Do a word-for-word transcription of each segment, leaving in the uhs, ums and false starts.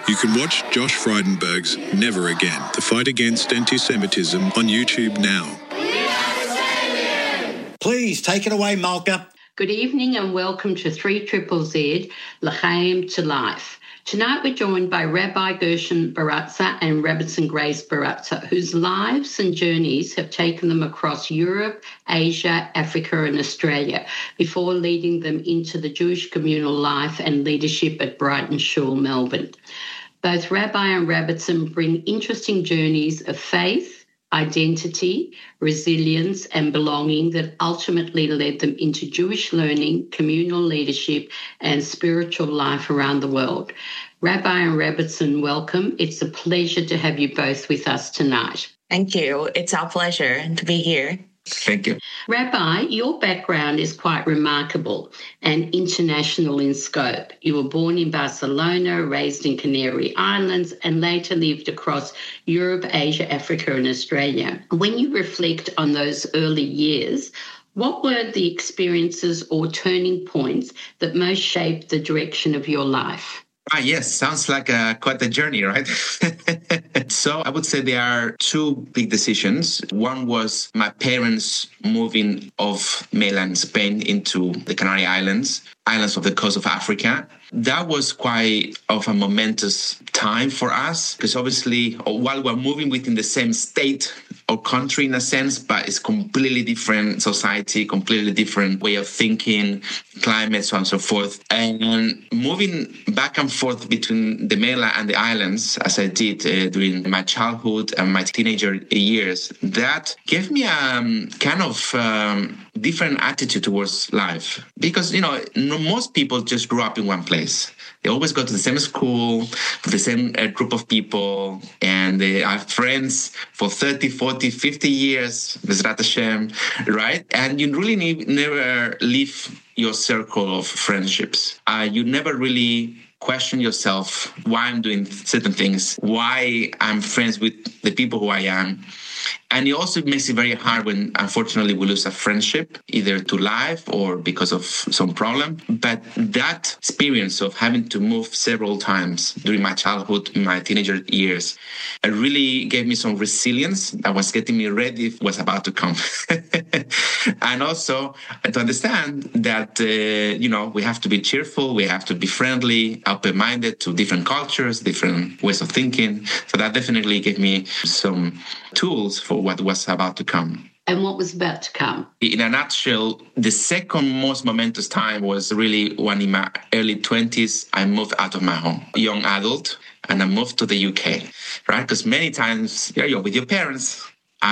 You can watch Josh Frydenberg's Never Again, the fight against anti-Semitism on YouTube now. Please take it away, Malka. Good evening and welcome to three triple Z, L'chaim to Life. Tonight we're joined by Rabbi Gershon Baratza and Rebbetzin Grace Baratza, whose lives and journeys have taken them across Europe, Asia, Africa and Australia, before leading them into the Jewish communal life and leadership at Brighton Shul, Melbourne. Both Rabbi and Rebbetzin bring interesting journeys of faith, identity, resilience and belonging that ultimately led them into Jewish learning, communal leadership and spiritual life around the world. Rabbi and Rebbetzin, welcome. It's a pleasure to have you both with us tonight. Thank you. It's our pleasure to be here. Thank you. Rabbi, your background is quite remarkable and international in scope. You were born in Barcelona, raised in Canary Islands, and later lived across Europe, Asia, Africa, and Australia. When you reflect on those early years, what were the experiences or turning points that most shaped the direction of your life? Ah, yes, sounds like a, quite a journey, right? So I would say there are two big decisions. One was my parents moving of mainland Spain into the Canary Islands, islands of the coast of Africa. That was quite of a momentous time for us because obviously while we're moving within the same state or country in a sense, but it's completely different society, completely different way of thinking, climate, so on and so forth. And moving back and forth between the mainland and the islands, as I did uh, during my childhood and my teenager years, that gave me a um, kind of um, different attitude towards life. Because, you know, most people just grew up in one place. They always go to the same school, with the same uh, group of people, and they are friends for thirty, forty, fifty years, Bezrat Hashem, right? And you really need, never leave your circle of friendships. Uh, you never really question yourself why I'm doing certain things, why I'm friends with the people who I am. And it also makes it very hard when, unfortunately, we lose a friendship, either to life or because of some problem. But that experience of having to move several times during my childhood, my teenager years, it really gave me some resilience that was getting me ready for what's about to come. And also to understand that, uh, you know, we have to be cheerful, we have to be friendly, open-minded to different cultures, different ways of thinking. So that definitely gave me some tools for what was about to come. And what was about to come? In a nutshell, the second most momentous time was really when in my early twenties, I moved out of my home, young adult, and I moved to the U K, right? Because many times yeah, you're with your parents.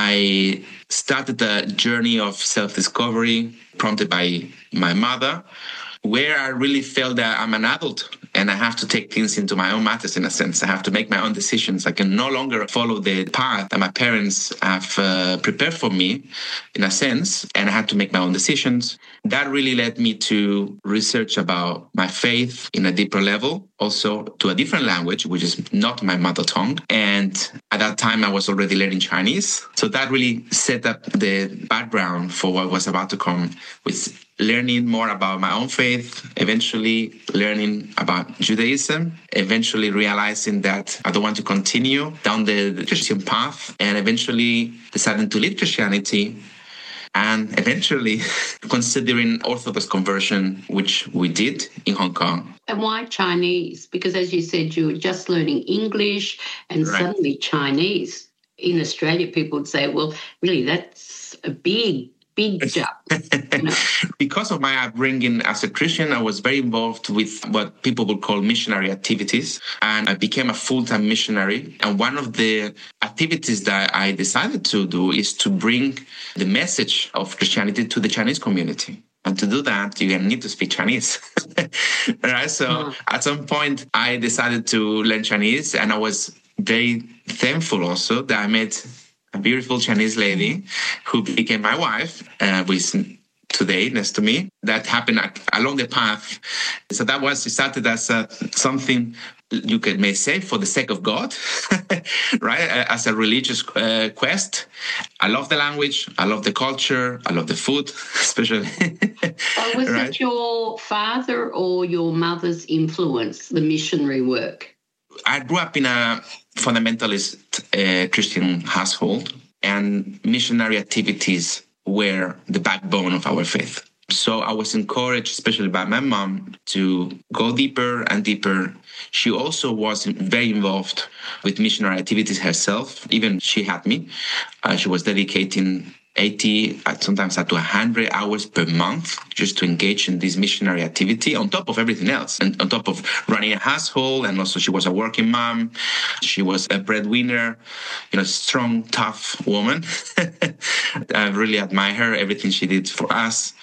I started a journey of self-discovery prompted by my mother, where I really felt that I'm an adult and I have to take things into my own matters in a sense. I have to make my own decisions. I can no longer follow the path that my parents have uh, prepared for me in a sense, and I had to make my own decisions. That really led me to research about my faith in a deeper level, also to a different language, which is not my mother tongue. And at that time, I was already learning Chinese. So that really set up the background for what was about to come, with learning more about my own faith, eventually learning about Judaism, eventually realizing that I don't want to continue down the Christian path, and eventually deciding to leave Christianity, and eventually considering Orthodox conversion, which we did in Hong Kong. And why Chinese? Because as you said, you were just learning English and Right. suddenly Chinese. In Australia, people would say, well, really, that's a big, big jump. You know? Because of my upbringing as a Christian, I was very involved with what people would call missionary activities. And I became a full-time missionary. And one of the activities that I decided to do is to bring the message of Christianity to the Chinese community. And to do that, you need to speak Chinese. Right? So Mm. at some point, I decided to learn Chinese. And I was very thankful also that I met a beautiful Chinese lady who became my wife, uh, who is today next to me. That happened along the path. So that was, it started as uh, something you could may say for the sake of God, right? As a religious uh, quest. I love the language. I love the culture. I love the food, especially. Oh, was Right? it your father or your mother's influence, the missionary work? I grew up in a fundamentalist uh, Christian household, and missionary activities were the backbone of our faith. So I was encouraged, especially by my mom, to go deeper and deeper. She also was very involved with missionary activities herself. Even she had me. Uh, she was dedicating eighty, sometimes up to one hundred hours per month just to engage in this missionary activity on top of everything else. And on top of running a household, and also she was a working mom. She was a breadwinner, you know, strong, tough woman. I really admire her, everything she did for us.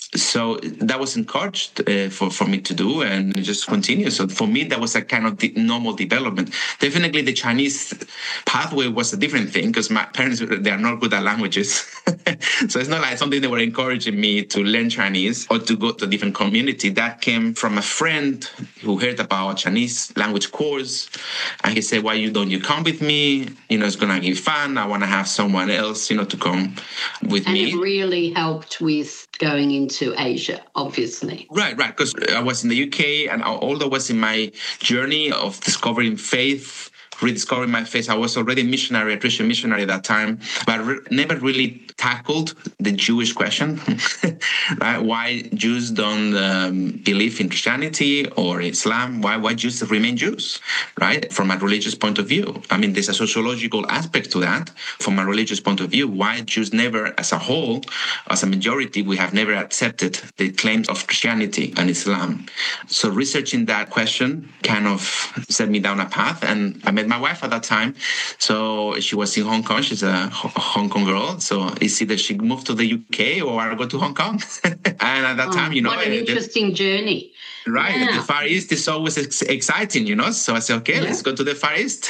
So that was encouraged uh, for, for me to do and just continue. So for me, that was a kind of de- normal development. Definitely the Chinese pathway was a different thing because my parents, they are not good at languages. So it's not like something they were encouraging me to learn Chinese or to go to a different community. That came from a friend who heard about a Chinese language course. And he said, why you don't you come with me? You know, it's going to be fun. I want to have someone else, you know, to come with and me. And it really helped with going into Asia, obviously. Right, right. Because I was in the U K, and although I was in my journey of discovering faith, rediscovering my faith, I was already a missionary, a Christian missionary at that time, but I re- never really tackled the Jewish question, right? Why Jews don't um, believe in Christianity or Islam? Why why Jews remain Jews, right? From a religious point of view. I mean, there's a sociological aspect to that. From a religious point of view, why Jews never, as a whole, as a majority, we have never accepted the claims of Christianity and Islam. So researching that question kind of set me down a path, and I met my wife at that time. So she was in Hong Kong. She's a Hong Kong girl. So it's either she moved to the U K or I go to Hong Kong. And at that oh, time, you know, what an interesting the, journey. Right. Yeah. The Far East is always ex- exciting, you know. So I said, okay, yeah. let's go to the Far East.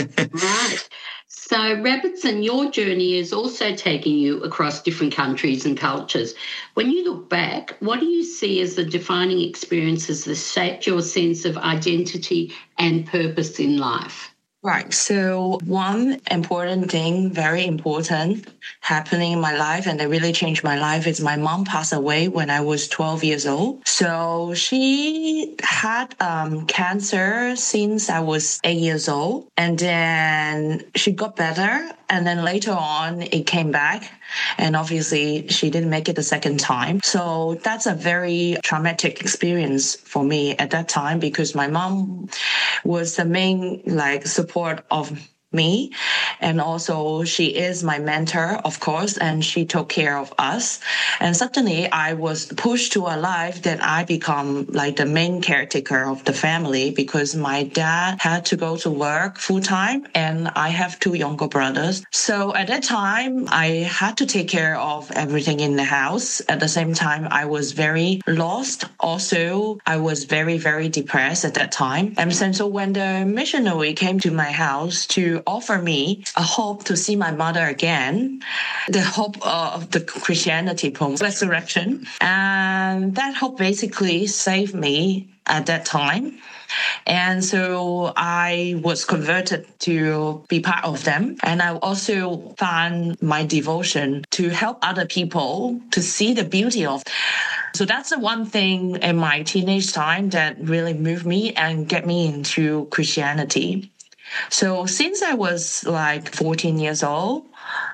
Right. So, Rebbetzin, your journey is also taking you across different countries and cultures. When you look back, what do you see as the defining experiences that shaped your sense of identity and purpose in life? Right. So one important thing, very important, happening in my life, and that really changed my life, is my mom passed away when I was twelve years old. So she had um, cancer since I was eight years old. And then she got better. And then later on, it came back. And obviously, she didn't make it the second time. So that's a very traumatic experience for me at that time, because my mom was the main like support of me. And also she is my mentor, of course, and she took care of us. And suddenly I was pushed to a life that I become like the main caretaker of the family, because my dad had to go to work full time and I have two younger brothers. So at that time, I had to take care of everything in the house. At the same time, I was very lost. Also, I was very, very depressed at that time. And so when the missionary came to my house to offer me a hope to see my mother again, the hope of the Christianity resurrection. And that hope basically saved me at that time. And so I was converted to be part of them. And I also found my devotion to help other people to see the beauty of. So that's the one thing in my teenage time that really moved me and get me into Christianity. So since I was like fourteen years old,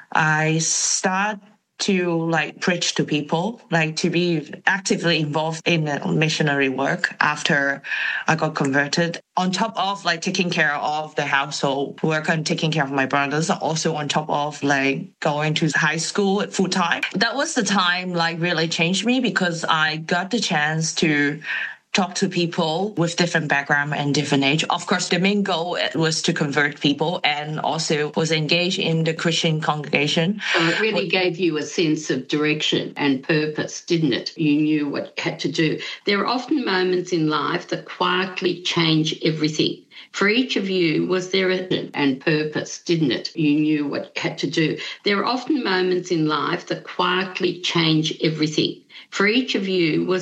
I started to like preach to people, like to be actively involved in missionary work after I got converted. On top of like taking care of the household work and taking care of my brothers, also on top of like going to high school full time. That was the time like really changed me, because I got the chance to talk to people with different background and different age. Of course, the main goal was to convert people, and also was engaged in the Christian congregation. So it really gave you a sense of direction and purpose, didn't it? You knew what you had to do. There are often moments in life that quietly change everything. For each of you, was there a and purpose, didn't it? You knew what you had to do. There are often moments in life that quietly change everything. For each of you, was